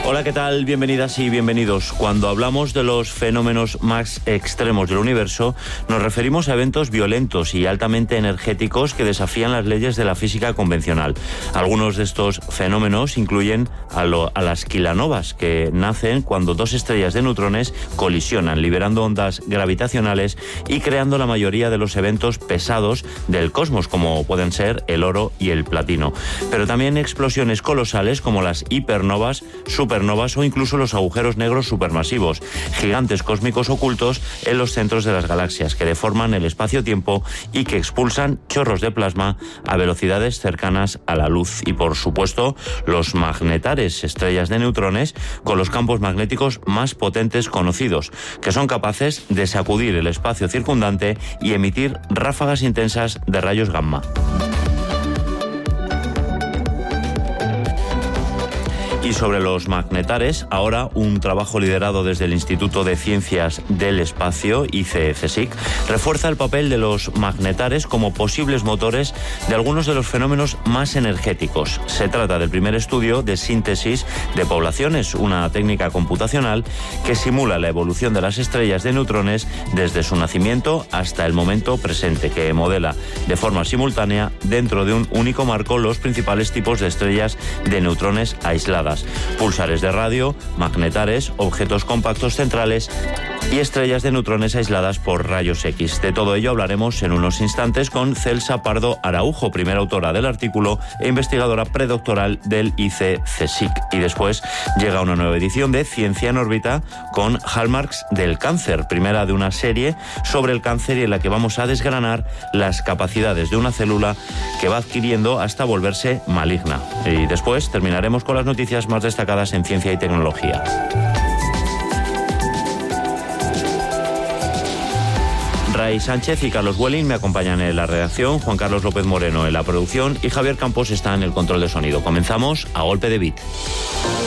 Hola, ¿qué tal? Bienvenidas y bienvenidos. Cuando hablamos de los fenómenos más extremos del universo, nos referimos a eventos violentos y altamente energéticos que desafían las leyes de la física convencional. Algunos de estos fenómenos incluyen a las kilanovas, que nacen cuando dos estrellas de neutrones colisionan, liberando ondas gravitacionales y creando la mayoría de los eventos pesados del cosmos, como pueden ser el oro y el platino. Pero también explosiones colosales como las hipernovas, supernovas o incluso los agujeros negros supermasivos, gigantes cósmicos ocultos en los centros de las galaxias que deforman el espacio-tiempo y que expulsan chorros de plasma a velocidades cercanas a la luz. Y por supuesto, los magnetares, estrellas de neutrones con los campos magnéticos más potentes conocidos, que son capaces de sacudir el espacio circundante y emitir ráfagas intensas de rayos gamma. Y sobre los magnetares, ahora un trabajo liderado desde el Instituto de Ciencias del Espacio, ICE-CSIC, refuerza el papel de los magnetares como posibles motores de algunos de los fenómenos más energéticos. Se trata del primer estudio de síntesis de poblaciones, una técnica computacional que simula la evolución de las estrellas de neutrones desde su nacimiento hasta el momento presente, que modela de forma simultánea dentro de un único marco los principales tipos de estrellas de neutrones aisladas: pulsares de radio, magnetares, objetos compactos centrales y estrellas de neutrones aisladas por rayos X. De todo ello hablaremos en unos instantes con Celsa Pardo Araujo, primera autora del artículo e investigadora predoctoral del ICE-CSIC. Y después llega una nueva edición de Ciencia en órbita con Hallmarks del cáncer, primera de una serie sobre el cáncer y en la que vamos a desgranar las capacidades de una célula que va adquiriendo hasta volverse maligna. Y después terminaremos con las noticias más destacadas en ciencia y tecnología. Ray Sánchez y Carlos Welling me acompañan en la redacción, Juan Carlos López Moreno en la producción y Javier Campos está en el control de sonido. Comenzamos a golpe de beat.